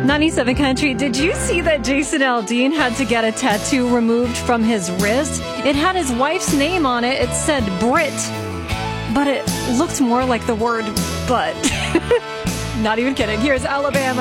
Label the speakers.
Speaker 1: 97 Country, did you see that Jason Aldean had to get a tattoo removed from his wrist? It had his wife's name on it. It said Brit, but it looked more like the word butt. Not even kidding. Here's Alabama.